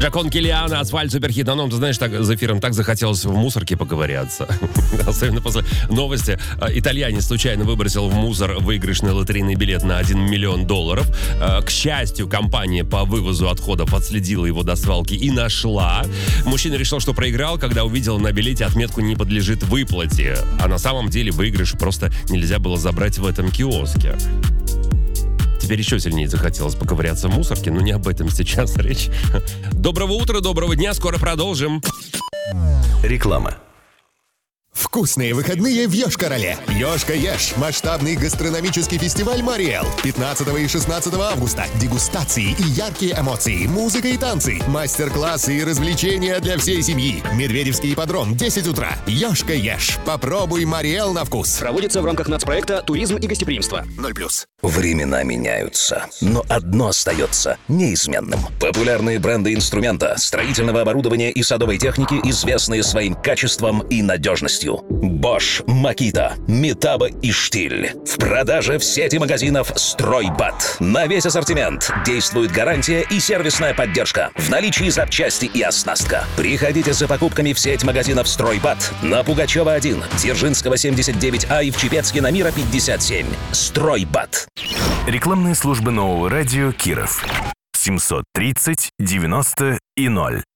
Джакон Киллиан, Асфальт, суперхит. Но, ты знаешь, так за эфиром так захотелось в мусорке поковыряться. Особенно после новости. Итальянец случайно выбросил в мусор выигрышный лотерейный билет на $1 миллион. К счастью, компания по вывозу отходов отследила его до свалки и нашла. Мужчина решил, что проиграл, когда увидел на билете отметку «Не подлежит выплате». А на самом деле выигрыш просто нельзя было забрать в этом киоске. Теперь еще сильнее захотелось поковыряться в мусорке, но не об этом сейчас речь. Доброго утра, доброго дня, скоро продолжим. Реклама. Вкусные выходные в Йошкар-Оле. Йошка Еш. Масштабный гастрономический фестиваль «Мариэл». 15 и 16 августа. Дегустации и яркие эмоции. Музыка и танцы. Мастер-классы и развлечения для всей семьи. Медведевский ипподром, 10 утра. Йошка Еш. Попробуй «Мариэл» на вкус. Проводится в рамках нацпроекта «Туризм и гостеприимство». 0+. Времена меняются, но одно остается неизменным. Популярные бренды инструмента, строительного оборудования и садовой техники, известные своим качеством и надежностью. Bosch, Makita, Metabo и Штиль. В продаже в сети магазинов «Стройбат». На весь ассортимент действует гарантия и сервисная поддержка. В наличии запчасти и оснастка. Приходите за покупками в сеть магазинов «Стройбат» на Пугачева 1, Дзержинского 79А и в Чепецке на Мира 57. «Стройбат». Рекламные службы нового радио Киров. 730 90 и 0.